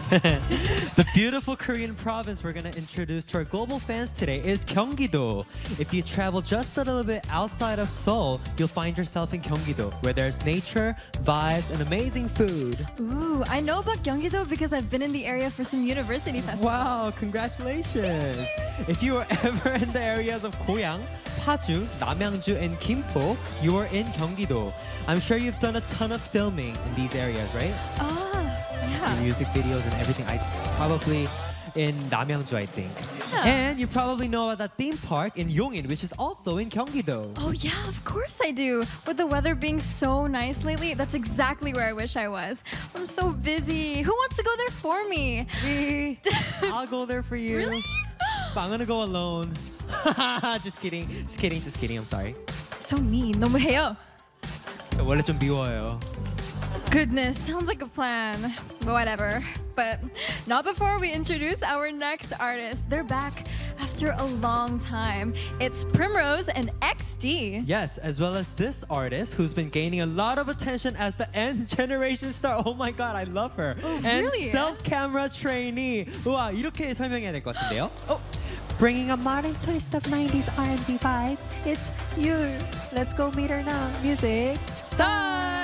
The beautiful Korean province we're going to introduce to our global fans today is Gyeonggi-do. If you travel just a little bit outside of Seoul, you'll find yourself in Gyeonggi-do, where there's nature, vibes, and amazing food. Ooh, I know about Gyeonggi-do because I've been in the area for some university festivals. Wow, congratulations! If you were ever in the areas of Goyang, Paju, Namyangju, and Gimpo, you are in Gyeonggi-do. I'm sure you've done a ton of filming in these areas, right? Yeah. Music videos and everything. I probably in Namyangju, I think. Yeah. And you probably know about that theme park in Yongin, which is also in Gyeonggi-do. Oh yeah, of course I do. With the weather being so nice lately, that's exactly where I wish I was. I'm so busy. Who wants to go there for me? Me, I'll go there for you. Really? But I'm gonna go alone. Just kidding. Just kidding. Just kidding. I'm sorry. So mean. 너무해요. 저 원래 좀 미워요. Goodness, sounds like a plan. Whatever. But not before we introduce our next artist. They're back after a long time. It's Primrose and XD. Yes, as well as this artist who's been gaining a lot of attention as the N generation star. Oh my god, I love her. Oh, and really? self-camera trainee. 우와, 이렇게 설명해야 될 것 같은데요? Oh. Bringing a modern twist of 90s R&B vibes, it's you. Let's go meet her now. Music. Start!